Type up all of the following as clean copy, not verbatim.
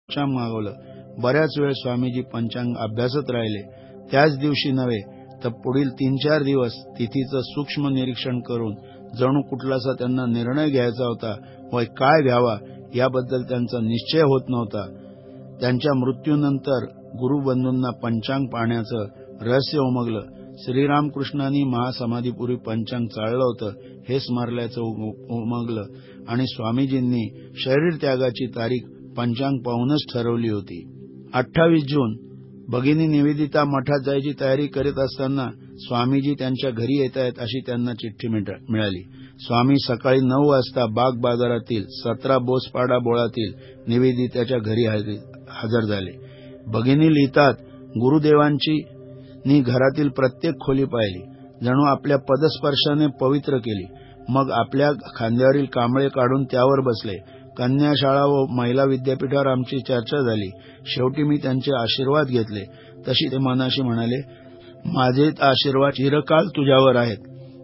पंचांग मागवलं. बऱ्याच वेळ स्वामीजी पंचांग अभ्यासत राहिले. त्याच दिवशी नव्हे तर पुढील 3-4 दिवस तिथीचं सूक्ष्म निरीक्षण करून जणू कुठलासा त्यांना निर्णय घ्यायचा होता व काय घ्यावा याबद्दल त्यांचा निश्चय होत नव्हता. त्यांच्या मृत्यूनंतर गुरुबंधूंना पंचांग पाहण्याचं रहस्य उमगलं. श्रीरामकृष्णांनी महासमाधीपूर्वी पंचांग चाळलं होतं हे स्मरल्याचं उमगलं आणि स्वामीजींनी शरीर त्यागाची तारीख पंचांग पाहूनच ठरवली होती. 28 जून भगिनी निवेदिता मठात जायची तयारी करीत असताना स्वामीजी त्यांच्या घरी येत आहेत अशी त्यांना चिठ्ठी मिळाली. स्वामी सकाळी 9 वाजता बाग बाजारातील 17 बोसपाडा बोळातील निवेदिताच्या घरी हजर झाले. भगिनी लिहितात, गुरुदेवांची घरातील प्रत्येक खोली पाहिली, जणू आपल्या पदस्पर्शाने पवित्र केली. मग आपल्या खांद्यावरील कांबळे काढून त्यावर बसले. कन्या शाळा व महिला विद्यापीठावर आमची चर्चा झाली. शेवटी मी त्यांचे आशीर्वाद घेतले. तशी ते मनाशी म्हणाले, माझे आशीर्वाद चिरकाल तुझ्यावर आहेत.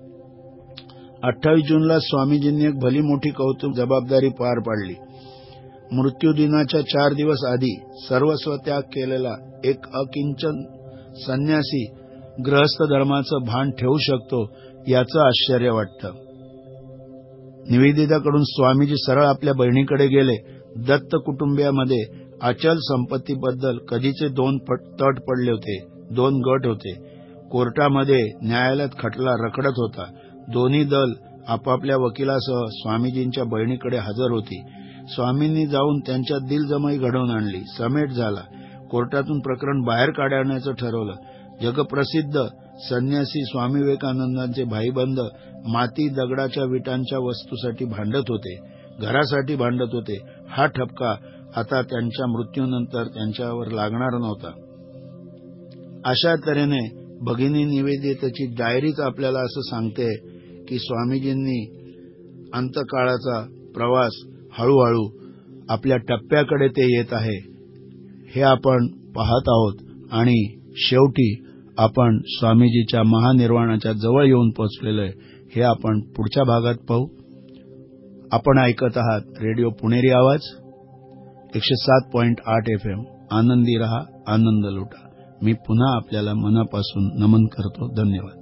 28 जूनला स्वामीजींनी एक भली मोठी कौतुक जबाबदारी पार पाडली. मृत्यूदिनाच्या 4 दिवस आधी सर्वस्व त्याग केलेला एक अकिंचन संन्यासी गृहस्थ धर्माचं भान ठेवू शकतो याचं आश्चर्य वाटतं. निवेदिताकडून स्वामीजी सरळ आपल्या बहिणीकडे गेले. दत्त कुटुंबियामध्ये अचल संपत्तीबद्दल कधीचे 2 तट पडले होते. 2 गट होते. कोर्टामध्ये न्यायालयात खटला रखडत होता. दोन्ही दल आपापल्या वकिलासह स्वामीजींच्या बहिणीकडे हजर होती. स्वामींनी जाऊन त्यांच्यात दिलजमाई घडवून आणली. समेट झाला. कोर्टातून प्रकरण बाहेर काढण्याचं ठरवलं. जगप्रसिद्ध संन्यासी स्वामी विवेकानंदांचे भाईबंद माती दगडाच्या विटांच्या वस्तूसाठी भांडत होते, घरासाठी भांडत होते. हा ठपका आता त्यांच्या मृत्यूनंतर त्यांच्यावर लागणार नव्हता. अशा तऱ्हेने भगिनी निवेदितेची डायरीच आपल्याला असं सांगते की स्वामीजींनी अंतकाळाचा प्रवास हळूहळू आपल्या टप्प्याकडे ते येत आहे हे आपण पाहत आहोत आणि शेवटी आपण स्वामीजीच्या महानिर्वाणाच्या जवळ येऊन पोहोचलेलो आहे हे आपण पुढच्या भागात पाहू. आपण ऐकत आहात रेडिओ पुणेरी आवाज 107.8 FM. आनंदी रहा, आनंद लुटा. मी पुन्हा आपल्याला मनापासून नमन करतो. धन्यवाद.